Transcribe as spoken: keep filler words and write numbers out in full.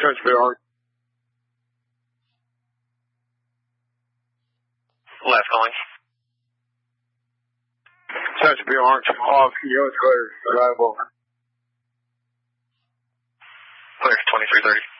Chesapeake Orange. Last calling. Chesapeake Orange, off, units clear, arrival. Clear, twenty-three thirty.